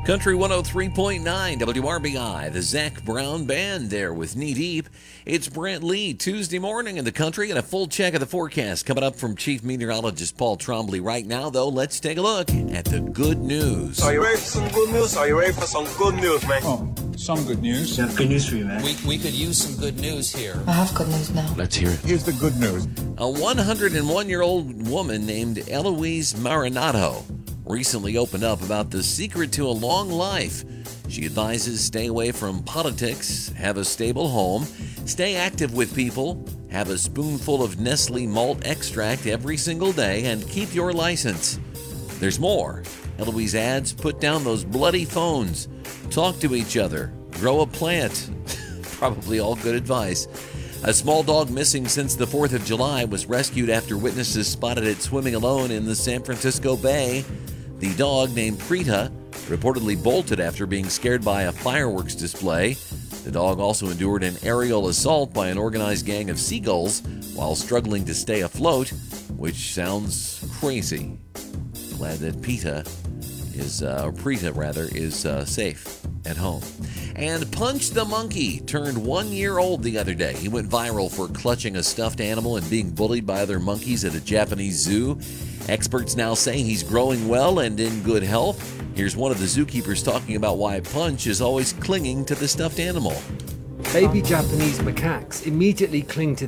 Country 103.9 WRBI, the Zach Brown Band there with Knee Deep. It's Brent Lee, Tuesday morning in the country, and a full check of the forecast coming up from Chief Meteorologist Paul Trombley. Right now, though, let's take a look at the good news. Are you ready for some good news? Are you ready for some good news, man? Oh, some good news. I have good news for you, man. We could use some good news here. I have good news now. Let's hear it. Here's the good news. A 101-year-old woman named Eloise Marinato recently opened up about the secret to a long life. She advises stay away from politics, have a stable home, stay active with people, have a spoonful of Nestle malt extract every single day, and keep your license. There's more. Eloise adds, put down those bloody phones, talk to each other, grow a plant. Probably all good advice. A small dog missing since the 4th of July was rescued after witnesses spotted it swimming alone in the San Francisco Bay. The dog, named Prita, reportedly bolted after being scared by a fireworks display. The dog also endured an aerial assault by an organized gang of seagulls while struggling to stay afloat, which sounds crazy. Glad that Prita is safe at home. And Punch the Monkey turned 1 year old the other day. He went viral for clutching a stuffed animal and being bullied by other monkeys at a Japanese zoo. Experts now say he's growing well and in good health. Here's one of the zookeepers talking about why Punch is always clinging to the stuffed animal. Baby Japanese macaques immediately cling to